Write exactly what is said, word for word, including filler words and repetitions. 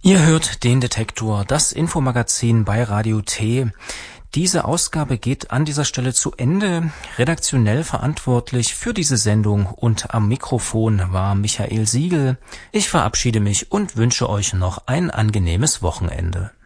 Ihr hört den Detektor, das Infomagazin bei Radio T. Diese Ausgabe geht an dieser Stelle zu Ende. Redaktionell verantwortlich für diese Sendung und am Mikrofon war Michael Siegel. Ich verabschiede mich und wünsche euch noch ein angenehmes Wochenende.